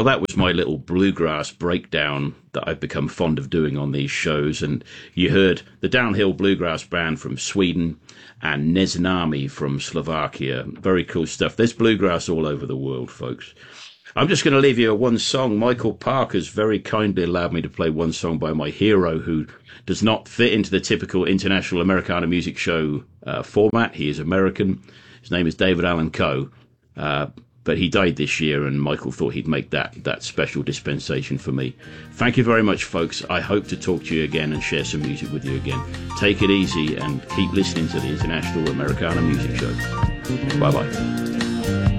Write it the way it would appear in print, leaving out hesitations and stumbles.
Well, that was my little bluegrass breakdown that I've become fond of doing on these shows. And you heard the Downhill Bluegrass Band from Sweden and Neznami from Slovakia. Very cool stuff. There's bluegrass all over the world, folks. I'm just going to leave you a one song. Michael Parker's very kindly allowed me to play one song by my hero, who does not fit into the typical International Americana Music Show format. He is American. His name is David Allan Coe. But he died this year, and Michael thought he'd make that special dispensation for me. Thank you very much, folks. I hope to talk to you again and share some music with you again. Take it easy and keep listening to the International Americana Music Show. Bye-bye.